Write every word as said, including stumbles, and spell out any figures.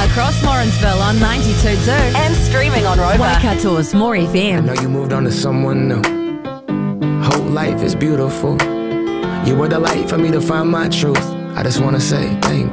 across Morrinsville on ninety-two point two and streaming on Rover. Waikato's More F I M. know you moved on to someone new. Whole life is beautiful. You were the light for me to find my truth. I just wanna say thank you.